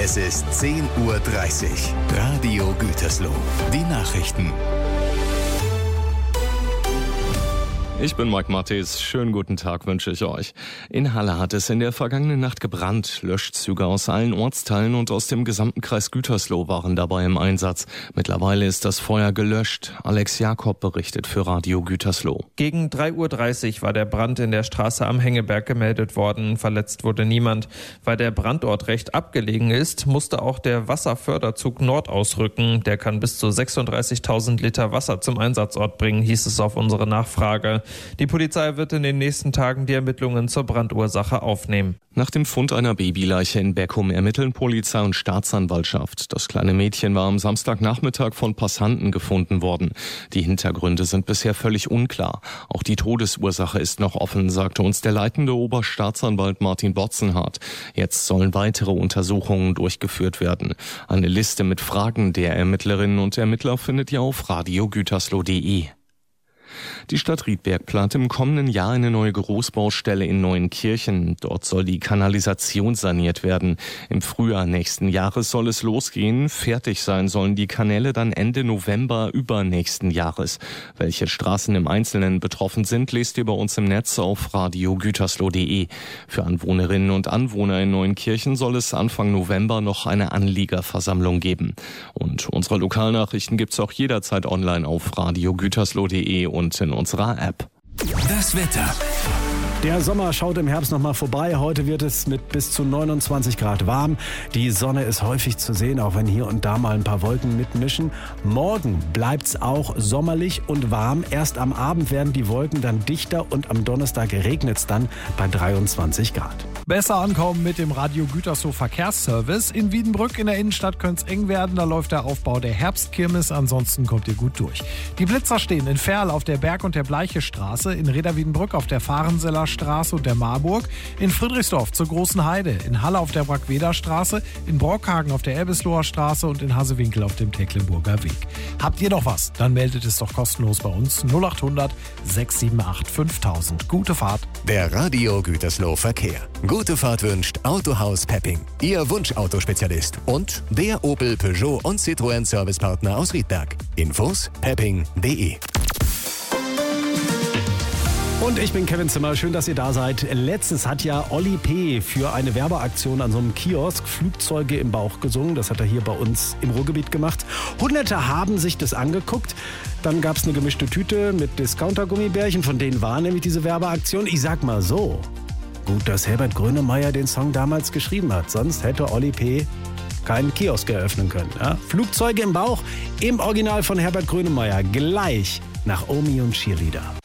Es ist 10:30 Uhr. Radio Gütersloh. Die Nachrichten. Ich bin Mike Mattes. Schönen guten Tag wünsche ich euch. In Halle hat es in der vergangenen Nacht gebrannt. Löschzüge aus allen Ortsteilen und aus dem gesamten Kreis Gütersloh waren dabei im Einsatz. Mittlerweile ist das Feuer gelöscht. Alex Jakob berichtet für Radio Gütersloh. Gegen 3:30 Uhr war der Brand in der Straße am Hengeberg gemeldet worden. Verletzt wurde niemand. Weil der Brandort recht abgelegen ist, musste auch der Wasserförderzug Nord ausrücken. Der kann bis zu 36.000 Liter Wasser zum Einsatzort bringen, hieß es auf unsere Nachfrage. Die Polizei wird in den nächsten Tagen die Ermittlungen zur Brandursache aufnehmen. Nach dem Fund einer Babyleiche in Beckum ermitteln Polizei und Staatsanwaltschaft. Das kleine Mädchen war am Samstagnachmittag von Passanten gefunden worden. Die Hintergründe sind bisher völlig unklar. Auch die Todesursache ist noch offen, sagte uns der leitende Oberstaatsanwalt Martin Botzenhardt. Jetzt sollen weitere Untersuchungen durchgeführt werden. Eine Liste mit Fragen der Ermittlerinnen und Ermittler findet ihr auf radiogütersloh.de. Die Stadt Riedberg plant im kommenden Jahr eine neue Großbaustelle in Neuenkirchen. Dort soll die Kanalisation saniert werden. Im Frühjahr nächsten Jahres soll es losgehen. Fertig sein sollen die Kanäle dann Ende November übernächsten Jahres. Welche Straßen im Einzelnen betroffen sind, lest ihr bei uns im Netz auf radiogütersloh.de. Für Anwohnerinnen und Anwohner in Neuenkirchen soll es Anfang November noch eine Anliegerversammlung geben. Und unsere Lokalnachrichten gibt's auch jederzeit online auf radiogütersloh.de und in unserer App. Das Wetter. Der Sommer schaut im Herbst nochmal vorbei. Heute wird es mit bis zu 29 Grad warm. Die Sonne ist häufig zu sehen, auch wenn hier und da mal ein paar Wolken mitmischen. Morgen bleibt's auch sommerlich und warm. Erst am Abend werden die Wolken dann dichter und am Donnerstag regnet's dann bei 23 Grad. Besser ankommen mit dem Radio Gütersloh Verkehrsservice. In Wiedenbrück in der Innenstadt könnte es eng werden. Da läuft der Aufbau der Herbstkirmes. Ansonsten kommt ihr gut durch. Die Blitzer stehen in Ferl auf der Berg- und der Bleiche-Straße, in Reda-Wiedenbrück auf der Fahrenseller Straße und der Marburg, in Friedrichsdorf zur Großen Heide, in Halle auf der Brackweder-Straße, in Brockhagen auf der Elbisloher Straße und in Hasewinkel auf dem Tecklenburger Weg. Habt ihr noch was? Dann meldet es doch kostenlos bei uns 0800 678 5000. Gute Fahrt. Der Radio Gütersloh Verkehr. Gute Fahrt wünscht Autohaus Pepping, Ihr Wunschautospezialist und der Opel, Peugeot und Citroën Servicepartner aus Riedberg. Infos pepping.de. Und ich bin Kevin Zimmer, schön, dass ihr da seid. Letztens hat ja Olli P. für eine Werbeaktion an so einem Kiosk Flugzeuge im Bauch gesungen. Das hat er hier bei uns im Ruhrgebiet gemacht. Hunderte haben sich das angeguckt. Dann gab es eine gemischte Tüte mit Discounter-Gummibärchen, von denen war nämlich diese Werbeaktion. Ich sag mal so, gut, dass Herbert Grönemeyer den Song damals geschrieben hat. Sonst hätte Olli P. keinen Kiosk eröffnen können. Ja? Flugzeuge im Bauch im Original von Herbert Grönemeyer. Gleich nach Omi und Cheerleader.